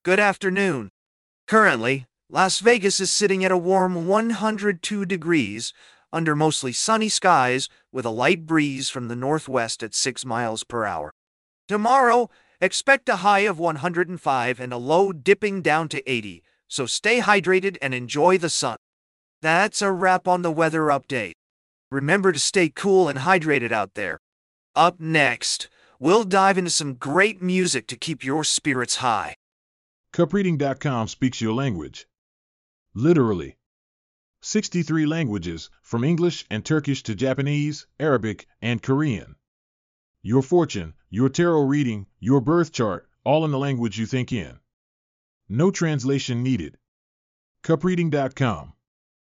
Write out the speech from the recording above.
Good afternoon. Currently, Las Vegas is sitting at a warm 102 degrees under mostly sunny skies with a light breeze from the northwest at 6 miles per hour. Tomorrow, expect a high of 105 and a low dipping down to 80, so stay hydrated and enjoy the sun. That's a wrap on the weather update. Remember to stay cool and hydrated out there. Up next, we'll dive into some great music to keep your spirits high. Cupreading.com speaks your language. Literally. 63 languages, from English and Turkish to Japanese, Arabic, and Korean. Your fortune, your tarot reading, your birth chart, all in the language you think in. No translation needed. Cupreading.com.